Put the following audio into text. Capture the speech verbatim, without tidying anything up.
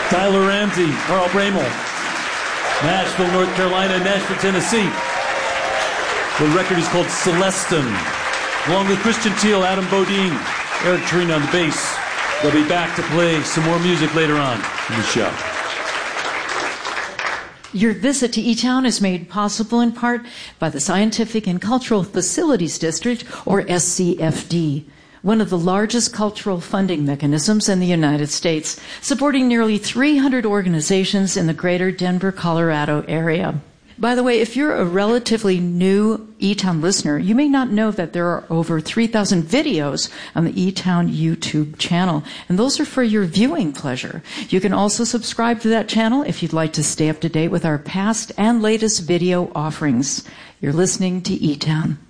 Tyler Ramsey, Carl Bramel, Nashville, North Carolina, and Nashville, Tennessee. The record is called Celestin. Along with Christian Teal, Adam Bodine, Eric Trina on the bass. They'll be back to play some more music later on in the show. Your visit to E-Town is made possible in part by the Scientific and Cultural Facilities District, or S C F D, one of the largest cultural funding mechanisms in the United States, supporting nearly three hundred organizations in the greater Denver, Colorado area. By the way, if you're a relatively new E-Town listener, you may not know that there are over three thousand videos on the E-Town YouTube channel, and those are for your viewing pleasure. You can also subscribe to that channel if you'd like to stay up to date with our past and latest video offerings. You're listening to E-Town.